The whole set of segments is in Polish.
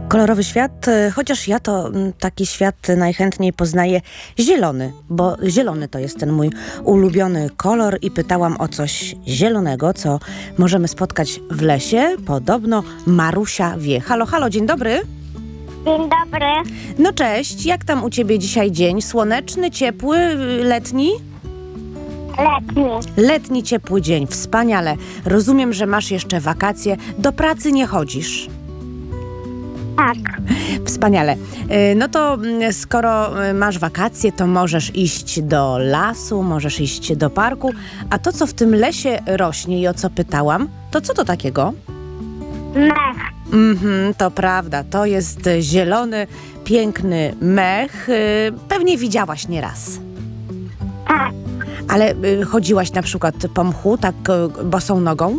Kolorowy świat, chociaż ja to taki świat najchętniej poznaję zielony, bo zielony to jest ten mój ulubiony kolor i pytałam o coś zielonego, co możemy spotkać w lesie. Podobno Marusia wie. Halo, halo, dzień dobry. Dzień dobry. No cześć, jak tam u ciebie dzisiaj dzień? Słoneczny, ciepły, letni? Letni. Letni, ciepły dzień, wspaniale. Rozumiem, że masz jeszcze wakacje, do pracy nie chodzisz. Tak. Wspaniale. No to skoro masz wakacje, to możesz iść do lasu, możesz iść do parku. A to, co w tym lesie rośnie i o co pytałam, to co to takiego? Mech. To prawda, to jest zielony, piękny mech. Pewnie widziałaś nieraz. Tak. Ale chodziłaś na przykład po mchu, tak bosą nogą?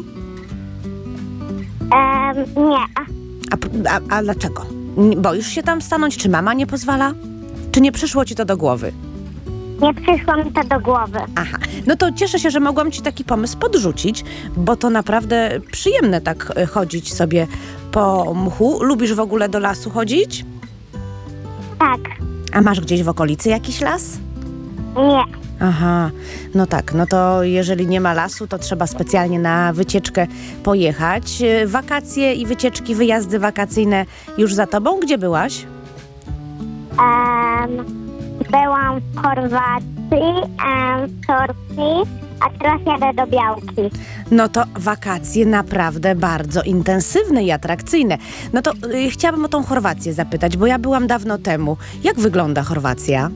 Nie. A dlaczego? Boisz się tam stanąć? Czy mama nie pozwala? Czy nie przyszło ci to do głowy? Nie przyszło mi to do głowy. Aha, no to cieszę się, że mogłam ci taki pomysł podrzucić, bo to naprawdę przyjemne tak chodzić sobie po mchu. Lubisz w ogóle do lasu chodzić? Tak. A masz gdzieś w okolicy jakiś las? Nie. Aha, no tak, no to jeżeli nie ma lasu, to trzeba specjalnie na wycieczkę pojechać. Wakacje i wycieczki, wyjazdy wakacyjne już za tobą? Gdzie byłaś? Byłam w Chorwacji, w Turcji, a teraz jadę do Białki. No to wakacje naprawdę bardzo intensywne i atrakcyjne. No to chciałabym o tą Chorwację zapytać, bo ja byłam dawno temu. Jak wygląda Chorwacja?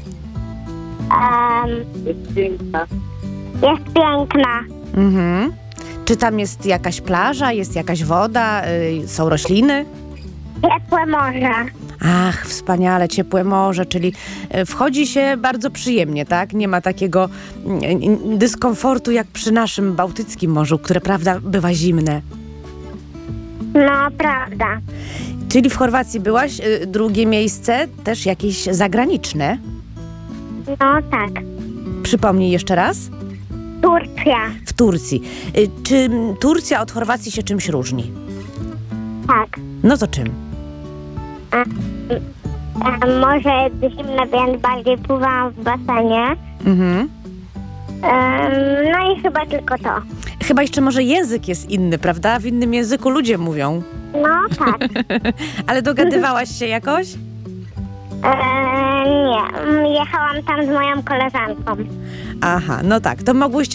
Jest piękna. Jest piękna. Czy tam jest jakaś plaża, jest jakaś woda, są rośliny? Ciepłe morze. Ach, wspaniale, ciepłe morze, czyli wchodzi się bardzo przyjemnie, tak? Nie ma takiego dyskomfortu jak przy naszym Bałtyckim Morzu, które, prawda, bywa zimne. No, prawda. Czyli w Chorwacji byłaś, drugie miejsce też jakieś zagraniczne? No, tak. Przypomnij jeszcze raz. Turcja. W Turcji. Czy Turcja od Chorwacji się czymś różni? Tak. No to czym? Morze jest zimne, więc bardziej pływałam w basenie. No i chyba tylko to. Chyba jeszcze może język jest inny, prawda? W innym języku ludzie mówią. No, tak. Ale dogadywałaś się jakoś? Nie. Jechałam tam z moją koleżanką. Aha, no tak, to mogłyście